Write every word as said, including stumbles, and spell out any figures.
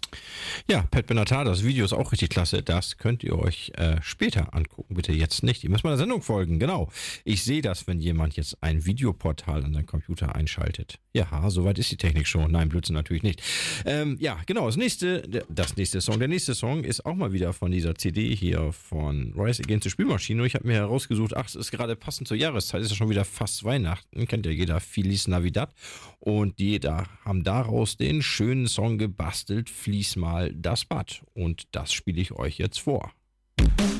Ja, Pat Benatar, das Video ist auch richtig klasse. Das könnt ihr euch äh, später angucken. Bitte jetzt nicht. Ihr müsst meiner Sendung folgen. Genau. Ich sehe das, wenn jemand jetzt ein Videoportal an seinen Computer einschaltet. Ja, soweit ist die Technik schon. Nein, Blödsinn natürlich nicht. Ähm, ja, genau. Das nächste, das nächste Song. Der nächste Song ist auch mal wieder von dieser C D hier von Rise Against the Spielmaschine. Und ich habe mir herausgesucht, ach, es ist gerade passend zur Jahreszeit. Es ist ja schon wieder fast Weihnachten. Kennt ja jeder Feliz Navidad. Und die da haben daraus den schönen Song gebastelt. Fließ mal das Bad. Und das spiele ich euch jetzt vor.